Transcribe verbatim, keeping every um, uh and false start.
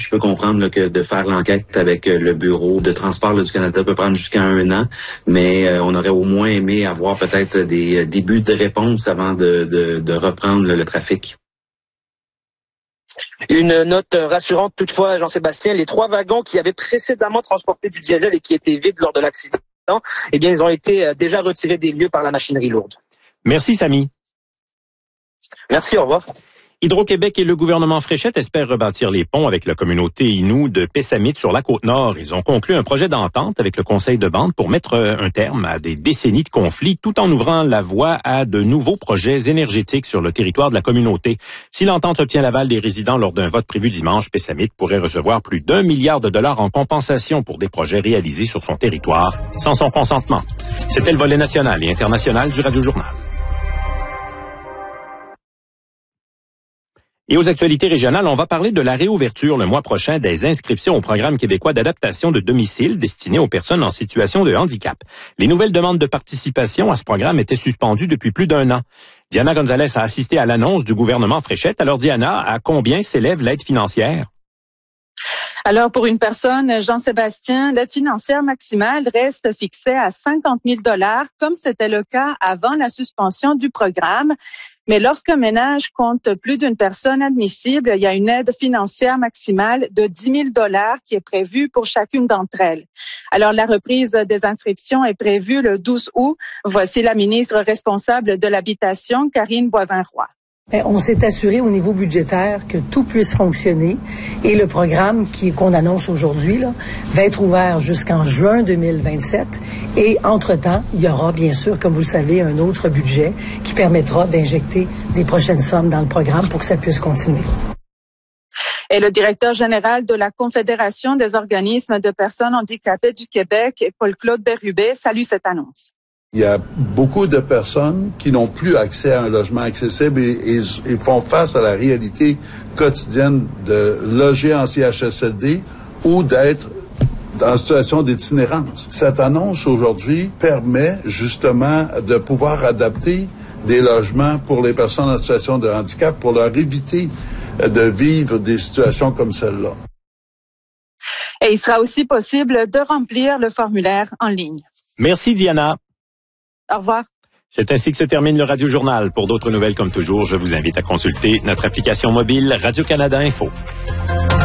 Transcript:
je peux comprendre là, que de faire l'enquête avec le Bureau de transport là, du Canada peut prendre jusqu'à un an, mais euh, on aurait au moins aimé avoir peut-être des débuts de réponse avant de, de, de reprendre le, le trafic. Une note rassurante toutefois, Jean-Sébastien, les trois wagons qui avaient précédemment transporté du diesel et qui étaient vides lors de l'accident, eh bien, ils ont été déjà retirés des lieux par la machinerie lourde. Merci, Samy. Merci, au revoir. Hydro-Québec et le gouvernement Fréchette espèrent rebâtir les ponts avec la communauté Innu de Pessamit sur la Côte-Nord. Ils ont conclu un projet d'entente avec le conseil de bande pour mettre un terme à des décennies de conflits tout en ouvrant la voie à de nouveaux projets énergétiques sur le territoire de la communauté. Si l'entente obtient l'aval des résidents lors d'un vote prévu dimanche, Pessamit pourrait recevoir plus d'un milliard de dollars en compensation pour des projets réalisés sur son territoire sans son consentement. C'était le volet national et international du Radio-Journal. Et aux actualités régionales, on va parler de la réouverture le mois prochain des inscriptions au programme québécois d'adaptation de domicile destiné aux personnes en situation de handicap. Les nouvelles demandes de participation à ce programme étaient suspendues depuis plus d'un an. Diana Gonzalez a assisté à l'annonce du gouvernement Fréchette. Alors Diana, à combien s'élève l'aide financière? Alors, pour une personne, Jean-Sébastien, l'aide financière maximale reste fixée à cinquante mille dollars, comme c'était le cas avant la suspension du programme. Mais lorsqu'un ménage compte plus d'une personne admissible, il y a une aide financière maximale de dix mille dollars qui est prévue pour chacune d'entre elles. Alors, la reprise des inscriptions est prévue le douze août. Voici la ministre responsable de l'Habitation, Karine Boivin-Roy. On s'est assuré au niveau budgétaire que tout puisse fonctionner et le programme qui, qu'on annonce aujourd'hui là, va être ouvert jusqu'en juin deux mille vingt-sept et entre-temps, il y aura bien sûr, comme vous le savez, un autre budget qui permettra d'injecter des prochaines sommes dans le programme pour que ça puisse continuer. Et le directeur général de la Confédération des organismes de personnes handicapées du Québec, Paul-Claude Bérubé, salue cette annonce. Il y a beaucoup de personnes qui n'ont plus accès à un logement accessible et, et, et font face à la réalité quotidienne de loger en C H S L D ou d'être dans une situation d'itinérance. Cette annonce aujourd'hui permet justement de pouvoir adapter des logements pour les personnes en situation de handicap pour leur éviter de vivre des situations comme celle-là. Et il sera aussi possible de remplir le formulaire en ligne. Merci Diana. Au revoir. C'est ainsi que se termine le Radio-Journal. Pour d'autres nouvelles comme toujours, je vous invite à consulter notre application mobile Radio-Canada Info.